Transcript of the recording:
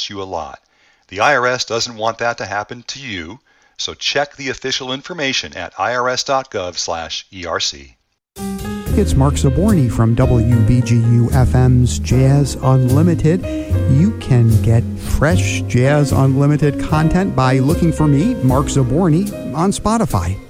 costs you a lot. The IRS doesn't want that to happen to you, so check the official information at irs.gov/ERC. It's Mark Zaborny from WBGU-FM's Jazz Unlimited. You can get fresh Jazz Unlimited content by looking for me, Mark Zaborny, on Spotify.